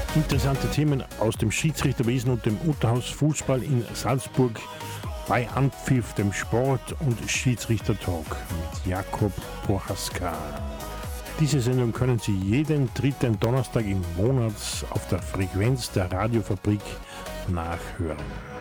Interessante Themen aus dem Schiedsrichterwesen und dem Unterhausfußball in Salzburg bei Anpfiff, dem Sport- und Schiedsrichtertalk mit Jakob Prohaska. Diese Sendung können Sie jeden dritten Donnerstag im Monat auf der Frequenz der Radiofabrik nachhören.